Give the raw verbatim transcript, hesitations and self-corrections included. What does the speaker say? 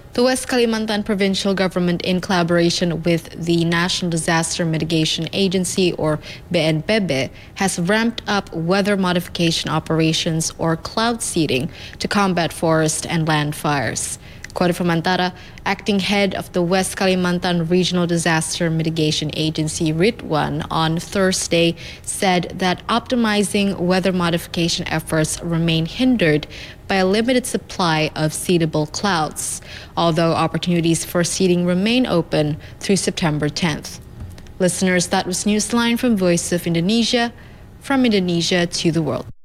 The West Kalimantan provincial government, in collaboration with the National Disaster Mitigation Agency, or B N P B, has ramped up weather modification operations, or cloud seeding, to combat forest and land fires. Quoted from Antara, acting head of the West Kalimantan Regional Disaster Mitigation Agency, Ridwan, on Thursday said that optimizing weather modification efforts remain hindered by a limited supply of seedable clouds, although opportunities for seeding remain open through September tenth. Listeners, that was Newsline from Voice of Indonesia, from Indonesia to the world.